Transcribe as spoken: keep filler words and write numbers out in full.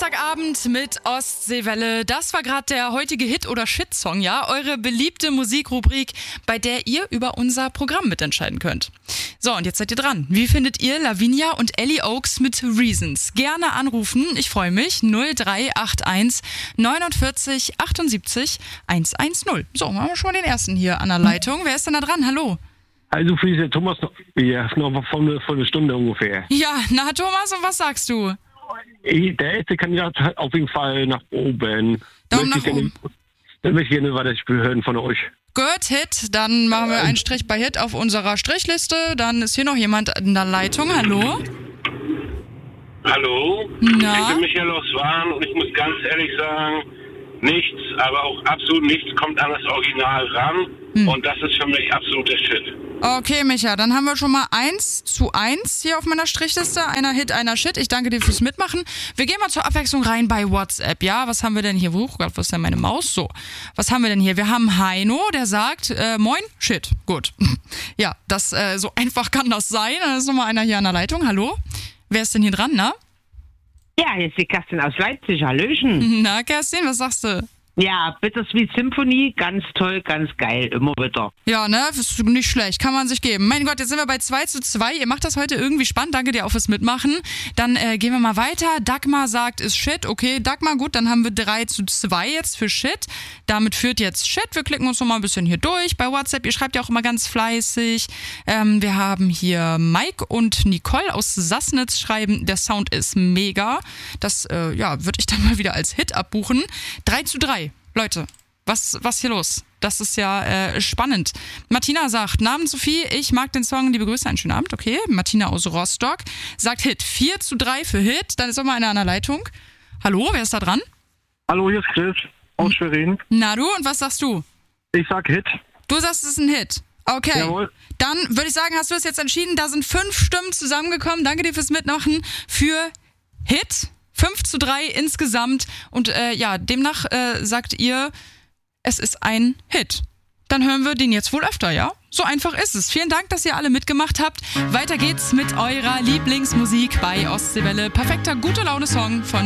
Samstagabend mit Ostseewelle. Das war gerade der heutige Hit- oder Shit-Song, ja? Eure beliebte Musikrubrik, bei der ihr über unser Programm mitentscheiden könnt. So, und jetzt seid ihr dran. Wie findet ihr Lavinia und Ellie Oaks mit Reasons? Gerne anrufen, ich freue mich. null drei acht eins neunundvierzig achtundsiebzig hundertzehn. So, haben wir schon mal den ersten hier an der Leitung. Wer ist denn da dran? Hallo? Also für diese Thomas, ja, noch vor eine, vor eine Stunde ungefähr. Ja, na Thomas, und was sagst du? Ich, der erste Kandidat hat auf jeden Fall nach oben. Daumen Möchte nach ich gerne, oben. Dann möchte ich gerne weiter hören von euch. Gut, Hit. Dann machen wir einen Strich bei Hit auf unserer Strichliste. Dann ist hier noch jemand in der Leitung. Hallo? Hallo? Na? Ich bin Michael aus Wahn und ich muss ganz ehrlich sagen, nichts, aber auch absolut nichts kommt an das Original ran. Hm. Und das ist für mich absoluter Shit. Okay, Micha, dann haben wir schon mal eins zu eins hier auf meiner Strichliste. Einer Hit, einer Shit. Ich danke dir fürs Mitmachen. Wir gehen mal zur Abwechslung rein bei WhatsApp. Ja, was haben wir denn hier? Oh Gott, was ist denn meine Maus? So, was haben wir denn hier? Wir haben Heino, der sagt, äh, moin, Shit. Gut. Ja, das, äh, so einfach kann das sein. Dann ist nochmal einer hier an der Leitung. Hallo? Wer ist denn hier dran, na? Ja, hier ist die Kerstin aus Leipzig. Hallöchen. Na, Kerstin, was sagst du? Ja, Bittersweet Symphony, ganz toll, ganz geil, immer wieder. Ja, ne, ist nicht schlecht, kann man sich geben. Mein Gott, jetzt sind wir bei zwei zu zwei. Ihr macht das heute irgendwie spannend, danke dir auch fürs Mitmachen. Dann äh, gehen wir mal weiter. Dagmar sagt, ist Shit. Okay, Dagmar, gut, dann haben wir drei zu zwei jetzt für Shit. Damit führt jetzt Shit. Wir klicken uns noch mal ein bisschen hier durch bei WhatsApp. Ihr schreibt ja auch immer ganz fleißig. Ähm, wir haben hier Mike und Nicole aus Sassnitz schreiben, der Sound ist mega. Das, äh, ja, würde ich dann mal wieder als Hit abbuchen. drei zu drei. Leute, was was hier los? Das ist ja äh, spannend. Martina sagt, Namen Sophie, ich mag den Song, liebe Grüße, einen schönen Abend. Okay, Martina aus Rostock sagt Hit, vier zu drei für Hit. Dann ist auch mal einer an der Leitung. Hallo, wer ist da dran? Hallo, hier ist Chris aus Schwerin. Na du, und was sagst du? Ich sag Hit. Du sagst, es ist ein Hit. Okay, Jawohl. Dann würde ich sagen, hast du es jetzt entschieden. Da sind fünf Stimmen zusammengekommen. Danke dir fürs Mitmachen für Hit. fünf zu drei insgesamt und äh, ja, demnach äh, sagt ihr, es ist ein Hit. Dann hören wir den jetzt wohl öfter, ja? So einfach ist es. Vielen Dank, dass ihr alle mitgemacht habt. Weiter geht's mit eurer Lieblingsmusik bei Ostseewelle. Perfekter Gute-Laune-Song von